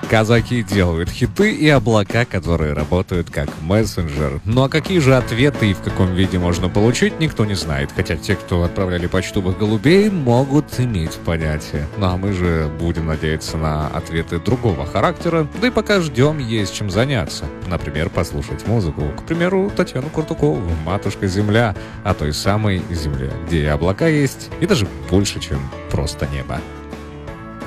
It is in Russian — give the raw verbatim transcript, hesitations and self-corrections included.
Казаки делают хиты и облака, которые работают как мессенджер. Ну а какие же ответы и в каком виде можно получить, никто не знает. Хотя те, кто отправляли почтовых голубей, могут иметь понятие. Ну а мы же будем надеяться на ответы другого характера. Да и пока ждем, есть чем заняться. Например, послушать музыку. К примеру, Татьяну Куртукову, «Матушка Земля», о той самой земле, где и облака есть, и даже больше, чем просто небо.